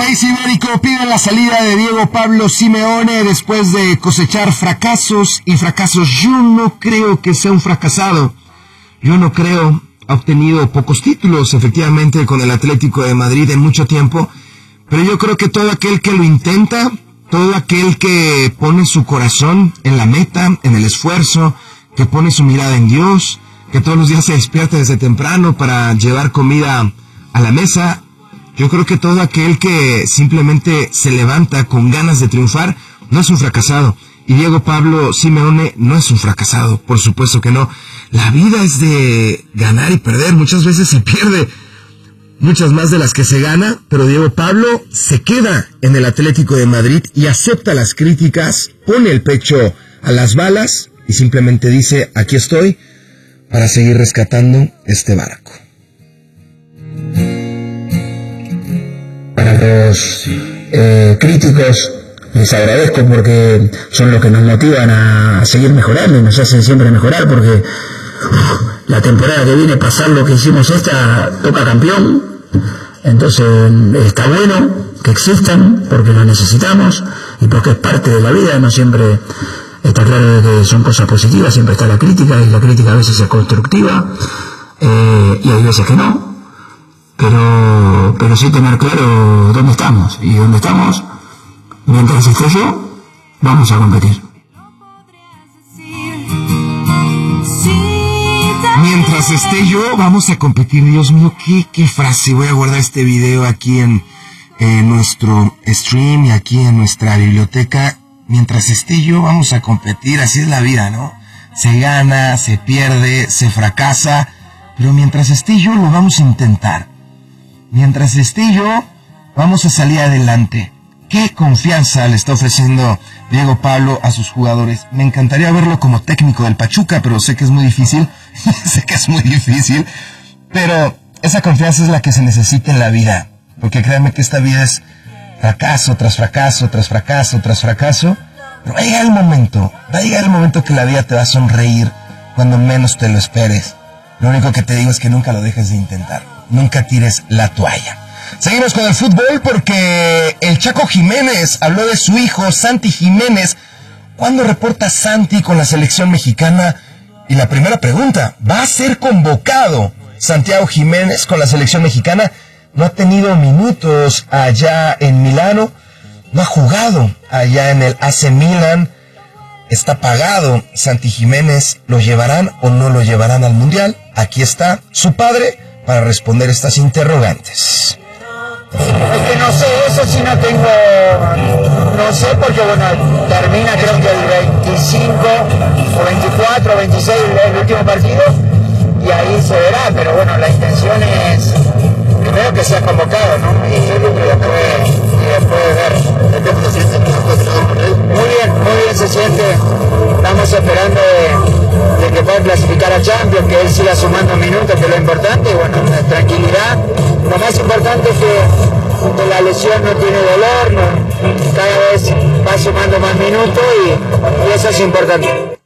País Ibérico pide la salida de Diego Pablo Simeone después de cosechar fracasos y fracasos. Yo no creo que sea un fracasado. Yo no creo. Ha obtenido pocos títulos, efectivamente, con el Atlético de Madrid en mucho tiempo. Pero yo creo que todo aquel que lo intenta, todo aquel que pone su corazón en la meta, en el esfuerzo, que pone su mirada en Dios, que todos los días se despierta desde temprano para llevar comida a la mesa, yo creo que todo aquel que simplemente se levanta con ganas de triunfar no es un fracasado. Y Diego Pablo Simeone no es un fracasado, por supuesto que no. La vida es de ganar y perder. Muchas veces se pierde, muchas más de las que se gana, pero Diego Pablo se queda en el Atlético de Madrid y acepta las críticas, pone el pecho a las balas y simplemente dice: aquí estoy para seguir rescatando este barco. Para los críticos, les agradezco porque son los que nos motivan a seguir mejorando y nos hacen siempre mejorar, porque la temporada que viene, pasar lo que hicimos esta, toca campeón. Entonces está bueno que existan porque lo necesitamos y porque es parte de la vida. No siempre está claro que son cosas positivas, siempre está la crítica, y la crítica a veces es constructiva y hay veces que no, pero sí tener claro dónde estamos, y dónde estamos. Mientras esté yo, vamos a competir. Mientras esté yo, vamos a competir. Dios mío, qué frase. Voy a guardar este video aquí en nuestro stream y aquí en nuestra biblioteca. Mientras esté yo, vamos a competir. Así es la vida, ¿no? Se gana, se pierde, se fracasa, pero mientras esté yo, lo vamos a intentar. Mientras esté yo, vamos a salir adelante. ¿Qué confianza le está ofreciendo Diego Pablo a sus jugadores? Me encantaría verlo como técnico del Pachuca, pero sé que es muy difícil. Pero esa confianza es la que se necesita en la vida. Porque créanme que esta vida es fracaso tras fracaso, tras fracaso, tras fracaso. Pero va a llegar el momento que la vida te va a sonreír cuando menos te lo esperes. Lo único que te digo es que nunca lo dejes de intentar. Nunca tires la toalla. Seguimos con el fútbol porque el Chaco Jiménez habló de su hijo, Santi Jiménez. ¿Cuándo reporta Santi con la selección mexicana? Y la primera pregunta, ¿va a ser convocado Santiago Jiménez con la selección mexicana? No ha tenido minutos allá en Milano, no ha jugado allá en el AC Milan. Está pagado Santi Jiménez. ¿Lo llevarán o no lo llevarán al Mundial? Aquí está su padre para responder estas interrogantes. Es que no sé, eso sí no tengo, no sé, porque bueno, termina creo que el 25 o 24 o 26 el último partido y ahí se verá, pero bueno, la intención es primero que sea convocado, ¿no? Y después ver. Muy bien se siente, estamos esperando de que pueda clasificar a Champions, que él siga sumando minutos, que es lo importante, y bueno, tranquilidad. Lo más importante es que la lesión no tiene dolor, cada vez va sumando más minutos y eso es importante.